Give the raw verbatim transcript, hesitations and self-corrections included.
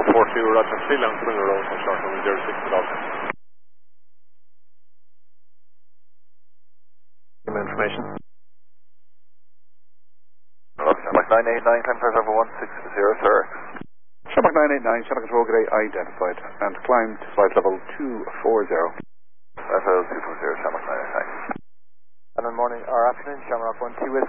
four two, Roger, three long Springer Road, and short number zero six Delta. Give me information. Shamrock nine eight nine, temperature over one six zero, sir. Shamrock nine eight nine, Shamrock Control G'day identified and climbed to flight level two four zero. Flight level two four zero, Shamrock nine eight nine. And good morning, or afternoon, Shamrock one two